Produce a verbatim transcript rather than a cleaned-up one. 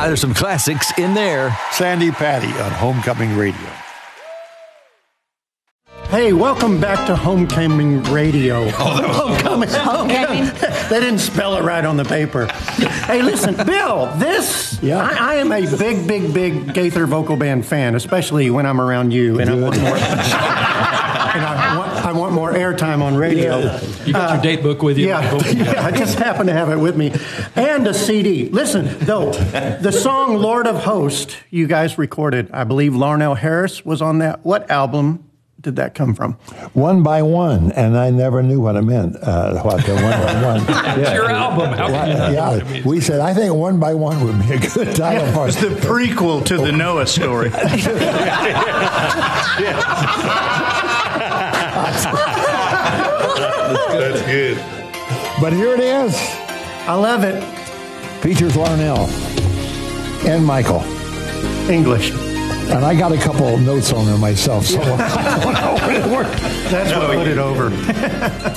Ah, there's some classics in there. Sandy Patty on Homecoming Radio. Hey, welcome back to Homecoming Radio. Oh, that was Homecoming. Homecoming. They didn't spell it right on the paper. Hey, listen, Bill, this, Yeah. I, I am a big, big, big Gaither vocal band fan, especially when I'm around you, and I want more, and I want, I want more airtime on radio. Yeah. You got your date book with you? Yeah, yeah, I just happen to have it with me. And a C D. Listen, though, the song Lord of Hosts you guys recorded, I believe Larnell Harris was on that. What album did that come from? One by One, and I never knew what it meant. Uh, what the One by One? It's your album. How can you not know what it Yeah, means? we said I think One by One would be a good title for It's it. the prequel to the Noah story. That's good. But here it is. I love it. Features Larnell and Michael. English. And I got a couple of notes on there myself, so I don't know what it worked. That's what put it over.